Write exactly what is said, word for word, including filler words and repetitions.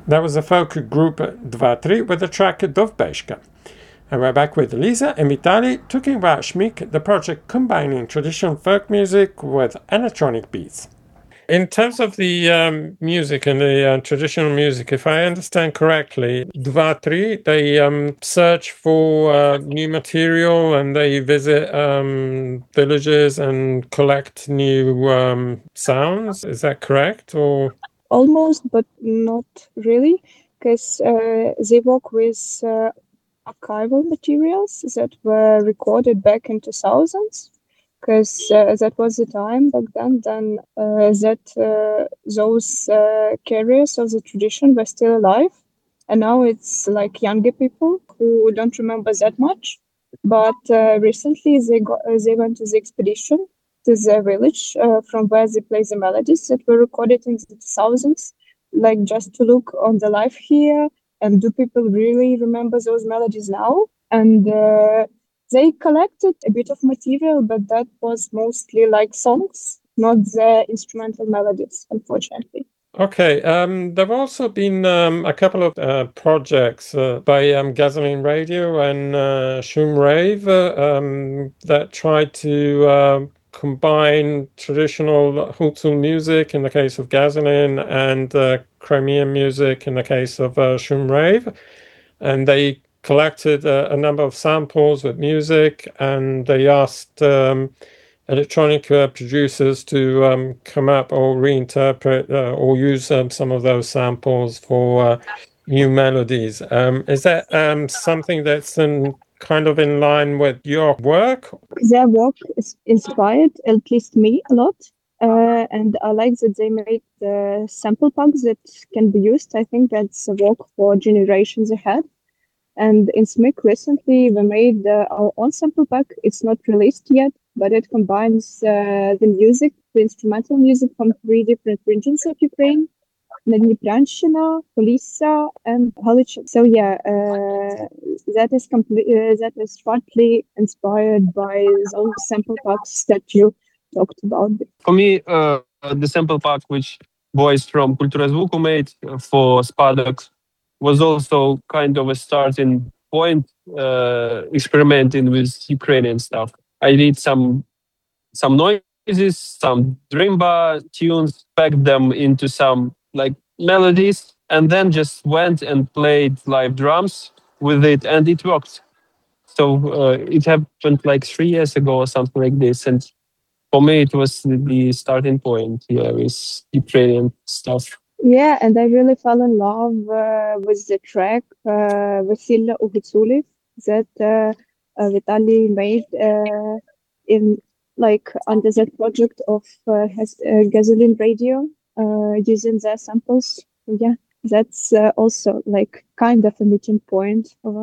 That was the folk group two three with the track Dovbeshka. And we're back with Lisa and Vitali talking about Schmick, the project combining traditional folk music with electronic beats. In terms of the um, music and the uh, traditional music, if I understand correctly, two three, they um, search for uh, new material and they visit um, villages and collect new um, sounds. Is that correct? Or Almost, but not really, because uh, they work with uh, archival materials that were recorded back in two thousands, because uh, that was the time back then, then uh, that uh, those uh, carriers of the tradition were still alive. And now it's like younger people who don't remember that much. But uh, recently they got, uh, they went to the expedition to the village uh, from where they play the melodies that were recorded in the thousands, like just to look on the life here and do people really remember those melodies now? And uh, they collected a bit of material, but that was mostly like songs, not the instrumental melodies, unfortunately. Okay, um, there have also been um, a couple of uh, projects uh, by um, Gasoline Radio and uh, Shum Rave uh, um, that tried to uh, combine traditional Hutu music in the case of Gasoline and uh, Crimean music in the case of uh, Shum Rave. And they collected uh, a number of samples with music and they asked um, electronic uh, producers to um, come up or reinterpret uh, or use um, some of those samples for uh, new melodies. Um, is that um, something that's in, kind of in line with your work? Their work is inspired at least me a lot. Uh, and I like that they made the sample packs that can be used. I think that's a work for generations ahead. And in S M I C recently, we made uh, our own sample pack. It's not released yet, but it combines uh, the music, the instrumental music from three different regions of Ukraine: Dnipranshina, Polissa, and Halych. So yeah, uh, that is complete. Uh, that is partly inspired by those sample packs that you talked about. For me, uh, the sample pack which boys from Kultura Zvuku made for Spadox was also kind of a starting point, uh, experimenting with Ukrainian stuff. I did some some noises, some drimba tunes, packed them into some like melodies, and then just went and played live drums with it, and it worked. So uh, it happened like three years ago or something like this, and for me it was the starting point. Yeah, with Ukrainian stuff. Yeah, and I really fell in love uh, with the track uh, Vasila Ugutsuli that uh, uh, Vitaly made uh, in like under that project of uh, has, uh, Gasoline Radio uh, using their samples. So, yeah, that's uh, also like kind of a meeting point for